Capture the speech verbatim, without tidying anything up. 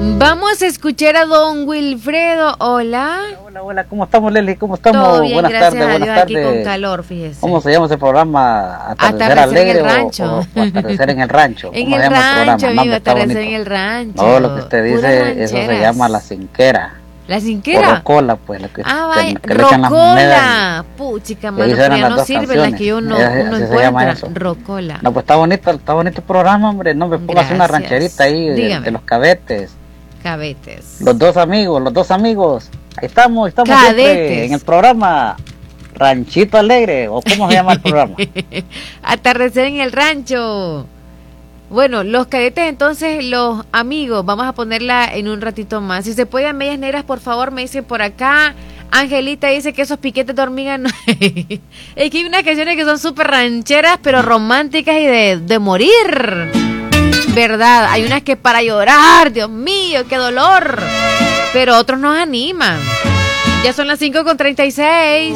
Vamos a escuchar a don Wilfredo. Hola. Hola, hola, ¿cómo estamos, Leli? ¿Cómo estamos? Todo bien, buenas gracias tardes, a buenas Dios, tardes. Aquí con calor, fíjese. ¿Cómo se llama ese programa? ¿Atardecer, Atardecer alegre en el o- rancho. O, o Atardecer en el rancho? En ¿Cómo el se llama rancho, el programa? No, amigo, está atardecer bonito. en el rancho. No, lo que usted Puras dice, eso se rancheras. llama la cinquera. ¿La O cinquera? rocola, pues. La que, Ah, que- vaya, que le echan las monedas. rocola. Puchica, y mano, ahí pero suenan ya las no dos sirven las canciones. que yo no, Así- uno así se llama encuentra. eso. Rocola. No, pues está bonito, está bonito el programa, hombre. No me pongas una Gracias. rancherita ahí de, Dígame. de los cadetes. Cabetes. Los dos amigos, los dos amigos. Ahí estamos, estamos Cadetes. siempre en el programa Ranchito Alegre, o cómo se llama el programa. Atardecer en el rancho. Bueno, los cadetes, entonces, los amigos, vamos a ponerla en un ratito más. Si se pueden medias negras, por favor, me dicen por acá. Angelita dice que esos piquetes de hormiga no. Es que hay unas canciones que son súper rancheras, pero románticas y de, de morir. Verdad, hay unas que para llorar, Dios mío, qué dolor. Pero otros nos animan. Ya son las cinco con treinta y seis.